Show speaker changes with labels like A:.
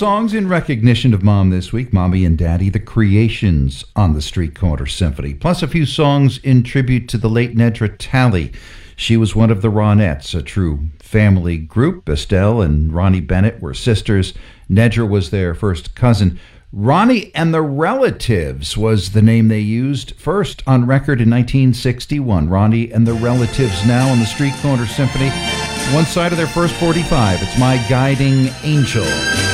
A: songs in recognition of Mom this week. Mommy and Daddy, The Creations on the Street Corner Symphony. Plus a few songs in tribute to the late Nedra Talley. She was one of the Ronettes, a true family group. Estelle and Ronnie Bennett were sisters. Nedra was their first cousin. Ronnie and the Relatives was the name they used first on record in 1961. Ronnie and the Relatives now on the Street Corner Symphony. One side of their first 45. It's My Guiding Angel.